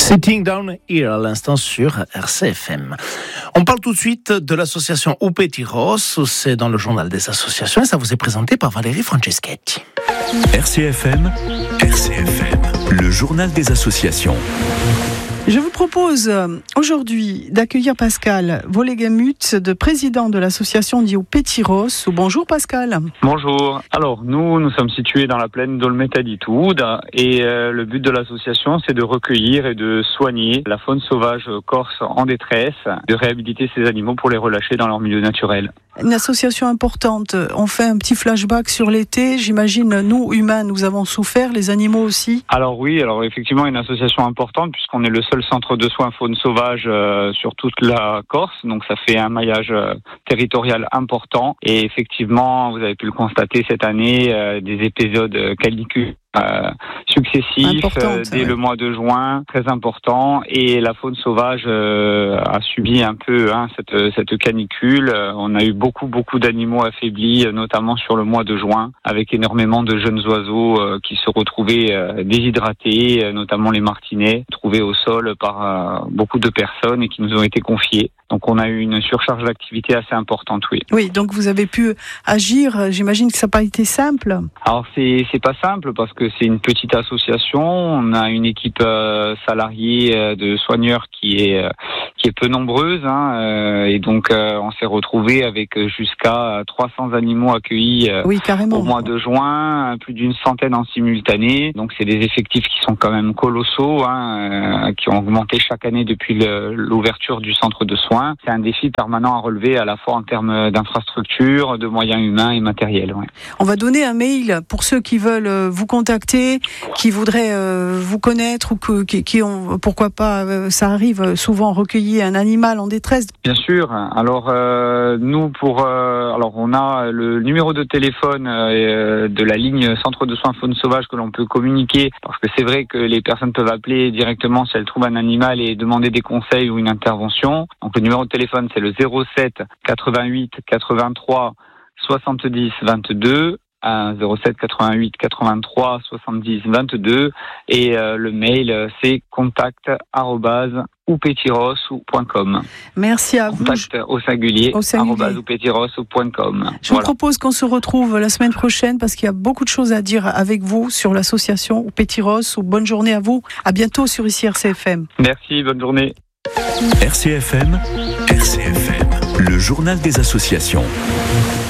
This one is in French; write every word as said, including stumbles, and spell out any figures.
Sitting Down Here à l'instant sur R C F M. On parle tout de suite de l'association Upetiros, c'est dans le journal des associations et ça vous est présenté par Valérie Franceschetti. R C F M, R C F M, le journal des associations. Je vous propose aujourd'hui d'accueillir Pascal Volegamut, de président de l'association dit Upetiros. Bonjour Pascal. Bonjour. Alors nous, nous sommes situés dans la plaine d'Olmeta-di-Toud et euh, le but de l'association, c'est de recueillir et de soigner la faune sauvage corse en détresse, de réhabiliter ces animaux pour les relâcher dans leur milieu naturel. Une association importante. On fait un petit flashback sur l'été. J'imagine, nous, humains, nous avons souffert, les animaux aussi. Alors oui, alors effectivement, une association importante puisqu'on est le seul centre de soins faune sauvage euh, sur toute la Corse. Donc ça fait un maillage euh, territorial important. Et effectivement, vous avez pu le constater cette année, euh, des épisodes canicules Euh, successifs euh, dès ouais. le mois de juin, très important, et la faune sauvage euh, a subi un peu hein, cette, cette canicule. Euh, on a eu beaucoup beaucoup d'animaux affaiblis, notamment sur le mois de juin, avec énormément de jeunes oiseaux euh, qui se retrouvaient euh, déshydratés, euh, notamment les martinets, trouvés au sol par euh, beaucoup de personnes et qui nous ont été confiés. Donc on a eu une surcharge d'activité assez importante, oui. Oui, donc vous avez pu agir, j'imagine que ça n'a pas été simple. Alors c'est c'est pas simple parce que c'est une petite association, on a une équipe euh, salariée euh, de soigneurs qui est euh, qui est peu nombreuse hein, euh, et donc euh, on s'est retrouvé avec jusqu'à trois cents animaux accueillis euh, oui, carrément. au mois de juin, plus d'une centaine en simultané. Donc c'est des effectifs qui sont quand même colossaux, hein, euh, qui ont augmenté chaque année depuis le, l'ouverture du centre de soins. C'est un défi permanent à relever à la fois en termes d'infrastructures, de moyens humains et matériels. Ouais. On va donner un mail pour ceux qui veulent vous contacter, qui voudraient euh, vous connaître ou que, qui, qui ont, pourquoi pas, euh, ça arrive souvent, recueillir un animal en détresse. Bien sûr. Alors euh, nous, pour, euh, alors on a le numéro de téléphone euh, de la ligne Centre de soins faune sauvage que l'on peut communiquer, parce que c'est vrai que les personnes peuvent appeler directement si elles trouvent un animal et demander des conseils ou une intervention. Donc le numéro de téléphone, c'est le zéro sept quatre-vingt-huit quatre-vingt-trois soixante-dix vingt-deux, zéro sept quatre-vingt-huit quatre-vingt-trois soixante-dix vingt-deux, et euh, le mail, c'est contact arobase upetiros point com. Merci à contact vous. au singulier, au singulier. arobase upetiros point com. Je voilà. vous propose qu'on se retrouve la semaine prochaine parce qu'il y a beaucoup de choses à dire avec vous sur l'association Upetiros. Bonne journée à vous. À bientôt sur ici R C F M. Merci, bonne journée. R C F M, R C F M, le journal des associations.